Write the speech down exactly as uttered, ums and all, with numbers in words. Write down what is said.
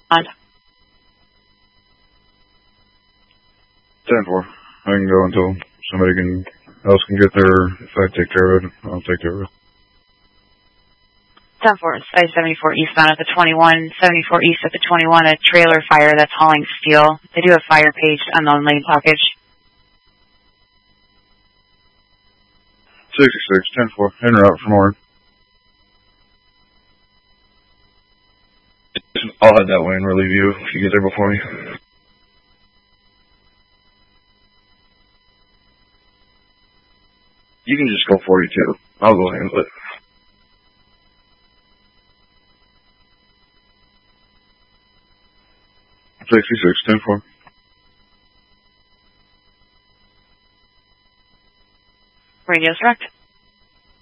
On. ten four. I can go until somebody can else can get there. If I take care of it, I'll take care of it. ten four, I seventy-four eastbound at the twenty-one, seventy-four east at the twenty-one, a trailer fire that's hauling steel. They do have fire paged unknown lane blockage. sixty-six, ten four, en route from Orange. I'll head that way and relieve you if you get there before me. You can just go forty-two. I'll go handle it. sixty-six, ten four. Radio's direct.